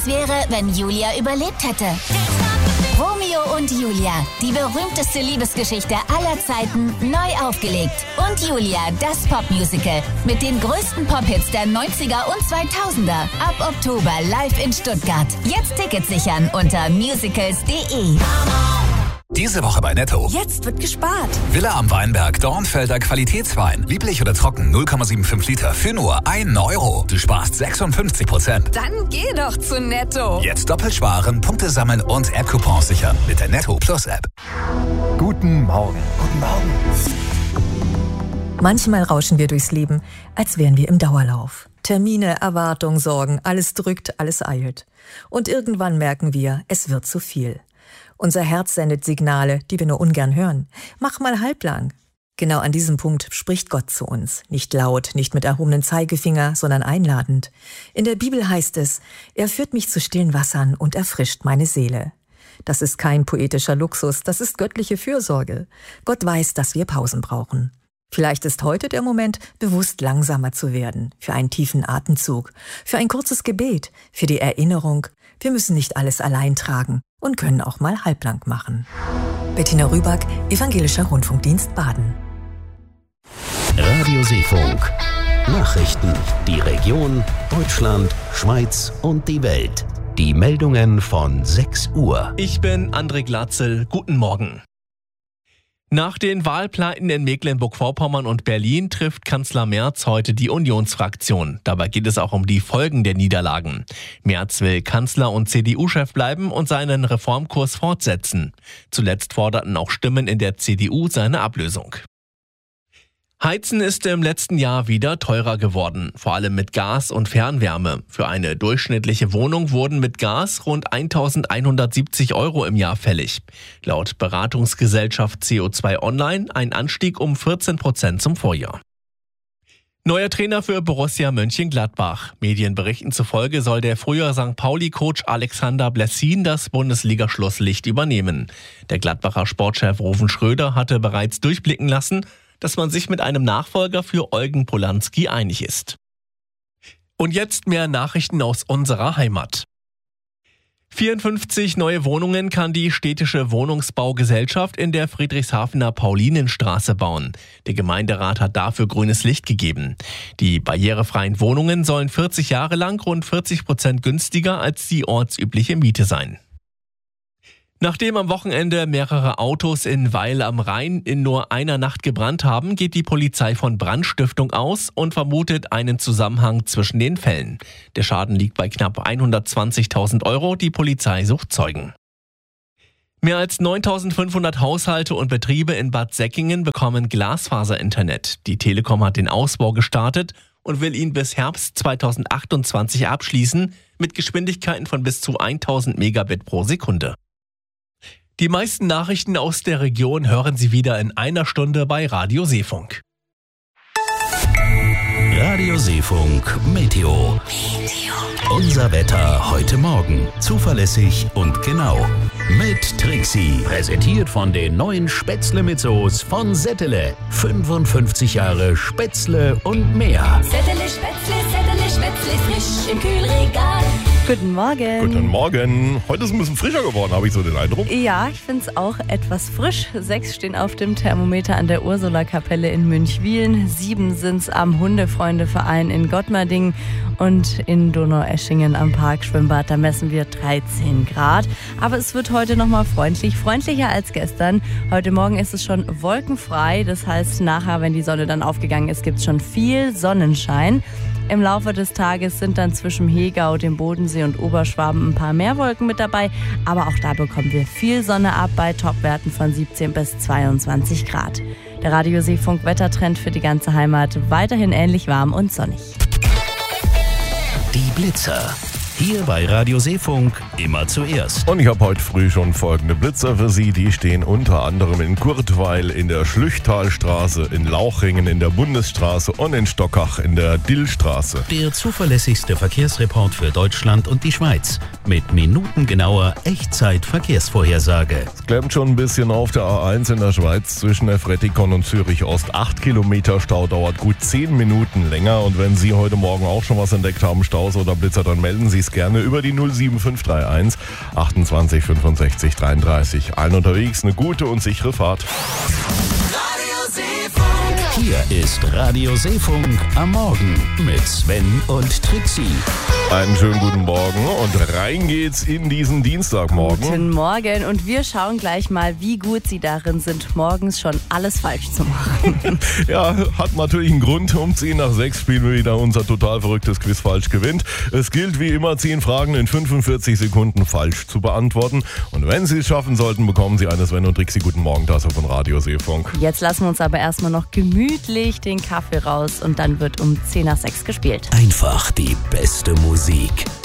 Was wäre, wenn Julia überlebt hätte? Romeo und Julia, die berühmteste Liebesgeschichte aller Zeiten, neu aufgelegt. Und Julia, das Popmusical mit den größten Pop-Hits der 90er und 2000er. Ab Oktober live in Stuttgart. Jetzt Tickets sichern unter musicals.de. Diese Woche bei Netto. Jetzt wird gespart. Villa am Weinberg, Dornfelder Qualitätswein. Lieblich oder trocken, 0,75 Liter für nur 1 Euro. Du sparst 56%. Dann geh doch zu Netto. Jetzt doppelt sparen, Punkte sammeln und App-Coupons sichern mit der Netto Plus App. Guten Morgen. Guten Morgen. Manchmal rauschen wir durchs Leben, als wären wir im Dauerlauf. Termine, Erwartungen, Sorgen, alles drückt, alles eilt. Und irgendwann merken wir, es wird zu viel. Unser Herz sendet Signale, die wir nur ungern hören. Mach mal halblang. Genau an diesem Punkt spricht Gott zu uns. Nicht laut, nicht mit erhobenem Zeigefinger, sondern einladend. In der Bibel heißt es, er führt mich zu stillen Wassern und erfrischt meine Seele. Das ist kein poetischer Luxus, das ist göttliche Fürsorge. Gott weiß, dass wir Pausen brauchen. Vielleicht ist heute der Moment, bewusst langsamer zu werden, für einen tiefen Atemzug, für ein kurzes Gebet, für die Erinnerung. Wir müssen nicht alles allein tragen und können auch mal halblang machen. Bettina Rüback, Evangelischer Rundfunkdienst Baden. Radio Seefunk. Nachrichten. Die Region, Deutschland, Schweiz und die Welt. Die Meldungen von 6 Uhr. Ich bin André Glatzel. Guten Morgen. Nach den Wahlpleiten in Mecklenburg-Vorpommern und Berlin trifft Kanzler Merz heute die Unionsfraktion. Dabei geht es auch um die Folgen der Niederlagen. Merz will Kanzler und CDU-Chef bleiben und seinen Reformkurs fortsetzen. Zuletzt forderten auch Stimmen in der CDU seine Ablösung. Heizen ist im letzten Jahr wieder teurer geworden, vor allem mit Gas und Fernwärme. Für eine durchschnittliche Wohnung wurden mit Gas rund 1.170 € im Jahr fällig. Laut Beratungsgesellschaft CO2 Online ein Anstieg um 14% zum Vorjahr. Neuer Trainer für Borussia Mönchengladbach. Medienberichten zufolge soll der frühere St. Pauli-Coach Alexander Blessin das Bundesliga-Schlusslicht übernehmen. Der Gladbacher Sportchef Ruven Schröder hatte bereits durchblicken lassen, dass man sich mit einem Nachfolger für Eugen Polanski einig ist. Und jetzt mehr Nachrichten aus unserer Heimat. 54 neue Wohnungen kann die städtische Wohnungsbaugesellschaft in der Friedrichshafener Paulinenstraße bauen. Der Gemeinderat hat dafür grünes Licht gegeben. Die barrierefreien Wohnungen sollen 40 Jahre lang rund 40% günstiger als die ortsübliche Miete sein. Nachdem am Wochenende mehrere Autos in Weil am Rhein in nur einer Nacht gebrannt haben, geht die Polizei von Brandstiftung aus und vermutet einen Zusammenhang zwischen den Fällen. Der Schaden liegt bei knapp 120.000 €, die Polizei sucht Zeugen. Mehr als 9.500 Haushalte und Betriebe in Bad Säckingen bekommen Glasfaser-Internet. Die Telekom hat den Ausbau gestartet und will ihn bis Herbst 2028 abschließen, mit Geschwindigkeiten von bis zu 1.000 Megabit pro Sekunde. Die meisten Nachrichten aus der Region hören Sie wieder in einer Stunde bei Radio Seefunk. Radio Seefunk Meteo. Unser Wetter heute Morgen. Zuverlässig und genau. Mit Trixie. Präsentiert von den neuen Spätzle mit Soße von Settele. 55 Jahre Spätzle und mehr. Settele Spätzle, frisch im Kühlregal. Guten Morgen. Guten Morgen. Heute ist ein bisschen frischer geworden, habe ich so den Eindruck. Ja, ich finde es auch etwas frisch. 6 stehen auf dem Thermometer an der Ursula-Kapelle in Münchwilen. 7 sind es am Hundefreundeverein in Gottmarding. Und in Donaueschingen am Parkschwimmbad, da messen wir 13 Grad. Aber es wird heute nochmal freundlicher als gestern. Heute Morgen ist es schon wolkenfrei. Das heißt, nachher, wenn die Sonne dann aufgegangen ist, gibt es schon viel Sonnenschein. Im Laufe des Tages sind dann zwischen Hegau, dem Bodensee und Oberschwaben ein paar mehr Wolken mit dabei. Aber auch da bekommen wir viel Sonne ab bei Topwerten von 17 bis 22 Grad. Der Radio Seefunk Wettertrend für die ganze Heimat weiterhin ähnlich warm und sonnig. Die Blitzer. Hier bei Radio Seefunk immer zuerst. Und ich habe heute früh schon folgende Blitzer für Sie. Die stehen unter anderem in Gurtweil, in der Schlüchtalstraße, in Lauchringen, in der Bundesstraße und in Stockach in der Dillstraße. Der zuverlässigste Verkehrsreport für Deutschland und die Schweiz. Mit minutengenauer Echtzeit-Verkehrsvorhersage. Es klemmt schon ein bisschen auf der A1 in der Schweiz zwischen Efretikon und Zürich Ost. 8 Kilometer Stau dauert gut 10 Minuten länger. Und wenn Sie heute Morgen auch schon was entdeckt haben, Staus oder Blitzer, dann melden Sie Handys gerne über die 07531 28 65 33. Allen unterwegs eine gute und sichere Fahrt. Hier ist Radio Seefunk am Morgen mit Sven und Trixie. Einen schönen guten Morgen und rein geht's in diesen Dienstagmorgen. Guten Morgen und wir schauen gleich mal, wie gut Sie darin sind, morgens schon alles falsch zu machen. Ja, hat natürlich einen Grund. Um 10 nach 6 spielen wir wieder unser total verrücktes Quiz falsch gewinnt. Es gilt wie immer 10 Fragen in 45 Sekunden falsch zu beantworten. Und wenn Sie es schaffen sollten, bekommen Sie eine Sven und Trixie Guten Morgen-Tasse von Radio Seefunk. Jetzt lassen wir uns aber erstmal noch gemütlich den Kaffee raus und dann wird um 10 nach 6 gespielt. Einfach die beste Musik.